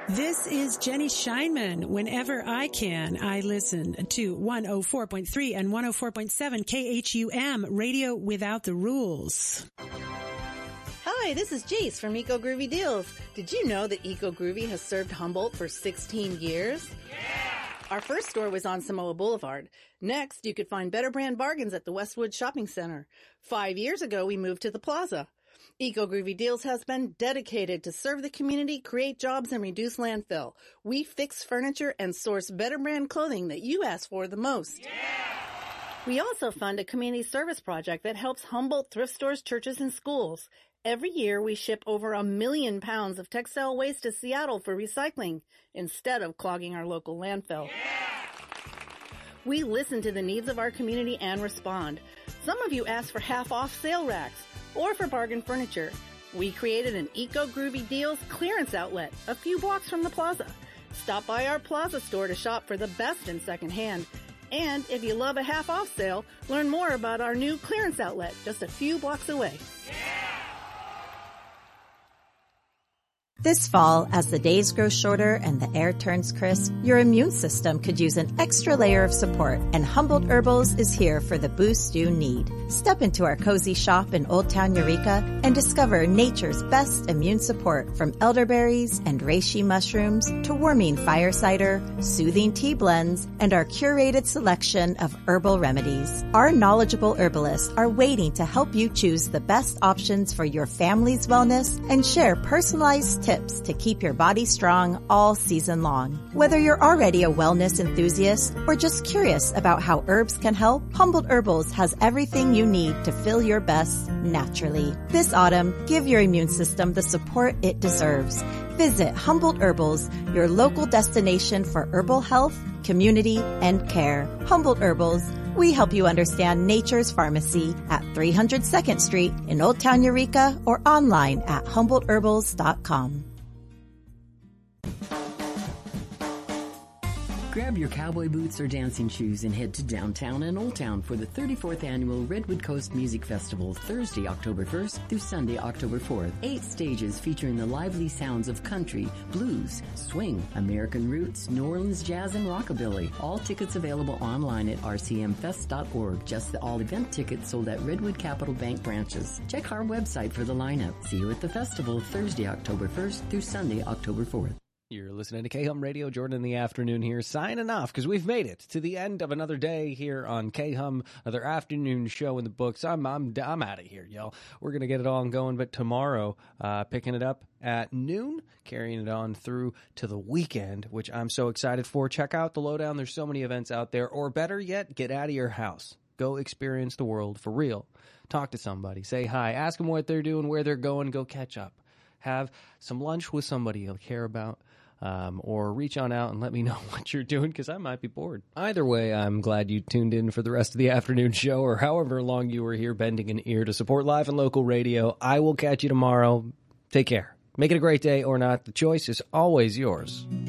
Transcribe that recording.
This is Jenny Scheinman. Whenever I can, I listen to 104.3 and 104.7 KHUM, Radio Without the Rules. Hi, this is Jace from Eco Groovy Deals. Did you know that Eco Groovy has served Humboldt for 16 years? Yeah! Our first store was on Samoa Boulevard. Next, you could find better brand bargains at the Westwood Shopping Center. 5 years ago, we moved to the Plaza. Eco Groovy Deals has been dedicated to serve the community, create jobs, and reduce landfill. We fix furniture and source better brand clothing that you ask for the most. Yeah! We also fund a community service project that helps Humboldt thrift stores, churches, and schools. Every year, we ship over 1 million pounds of textile waste to Seattle for recycling instead of clogging our local landfill. Yeah! We listen to the needs of our community and respond. Some of you ask for half-off sale racks or for bargain furniture. We created an Eco Groovy Deals clearance outlet a few blocks from the Plaza. Stop by our Plaza store to shop for the best in secondhand. And if you love a half-off sale, learn more about our new clearance outlet just a few blocks away. Yeah! This fall, as the days grow shorter and the air turns crisp, your immune system could use an extra layer of support, and Humboldt Herbals is here for the boost you need. Step into our cozy shop in Old Town Eureka and discover nature's best immune support, from elderberries and reishi mushrooms to warming fire cider, soothing tea blends, and our curated selection of herbal remedies. Our knowledgeable herbalists are waiting to help you choose the best options for your family's wellness and share personalized tips to keep your body strong all season long. Whether you're already a wellness enthusiast or just curious about how herbs can help, Humboldt Herbals has everything you need to feel your best naturally. This autumn, give your immune system the support it deserves. Visit Humboldt Herbals, your local destination for herbal health, community, and care. Humboldt Herbals, we help you understand nature's pharmacy at 300 2nd Street in Old Town Eureka or online at HumboldtHerbals.com. Grab your cowboy boots or dancing shoes and head to downtown and Old Town for the 34th Annual Redwood Coast Music Festival, Thursday, October 1st through Sunday, October 4th. 8 stages featuring the lively sounds of country, blues, swing, American roots, New Orleans jazz, and rockabilly. All tickets available online at rcmfest.org. Just the all-event tickets sold at Redwood Capital Bank branches. Check our website for the lineup. See you at the festival, Thursday, October 1st through Sunday, October 4th. You're listening to KHUM Radio. Jordan in the afternoon here, signing off because we've made it to the end of another day here on KHUM, another afternoon show in the books. I'm out of here, y'all. We're gonna get it all going, but tomorrow, picking it up at noon, carrying it on through to the weekend, which I'm so excited for. Check out the lowdown. There's so many events out there, or better yet, get out of your house. Go experience the world for real. Talk to somebody. Say hi. Ask them what they're doing, where they're going. Go catch up. Have some lunch with somebody you'll care about. Or reach on out and let me know what you're doing, because I might be bored. Either way, I'm glad you tuned in for the rest of the afternoon show, or however long you were here bending an ear to support live and local radio. I will catch you tomorrow. Take care. Make it a great day or not. The choice is always yours.